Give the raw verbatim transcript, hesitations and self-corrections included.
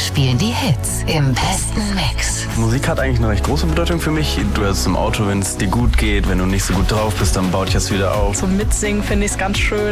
spielen die Hits im besten Mix. Musik hat eigentlich eine recht große Bedeutung für mich. Du hörst es im Auto, wenn es dir gut geht. Wenn du nicht so gut drauf bist, dann baut dich das wieder auf. Zum Mitsingen finde ich es ganz schön.